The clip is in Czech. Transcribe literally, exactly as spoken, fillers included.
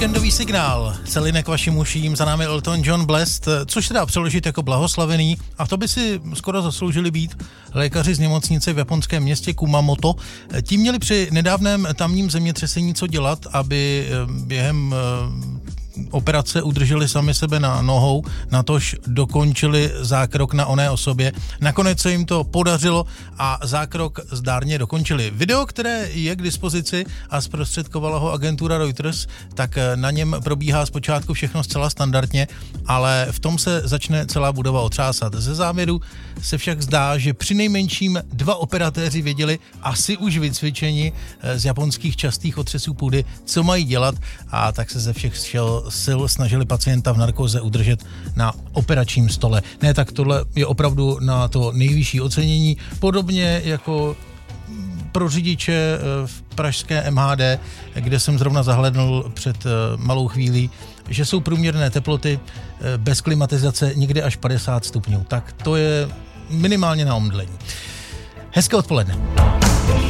Víkendový signál. Celinek vašim uším, za námi Elton John Blessed, což se dá přeložit jako blahoslavený, a to by si skoro zasloužili být lékaři z nemocnice v japonském městě Kumamoto. Ti měli při nedávném tamním zemětřesení co dělat, aby během operace udrželi sami sebe na nohou, natož dokončili zákrok na oné osobě. Nakonec se jim to podařilo a zákrok zdárně dokončili. Video, které je k dispozici a zprostředkovala ho agentura Reuters, tak na něm probíhá zpočátku všechno zcela standardně, ale v tom se začne celá budova otřásat. Ze závěru se však zdá, že přinejmenším dva operatéři věděli, asi už vycvičeni z japonských častých otřesů půdy, co mají dělat, a tak se ze všech šel sil snažili pacienta v narkóze udržet na operačním stole. Ne, tak tohle je opravdu na to nejvyšší ocenění. Podobně jako pro řidiče v pražské M H D, kde jsem zrovna zahlédnul před malou chvílí, že jsou průměrné teploty bez klimatizace někde až padesát stupňů. Tak to je minimálně na omdlení. Hezké odpoledne.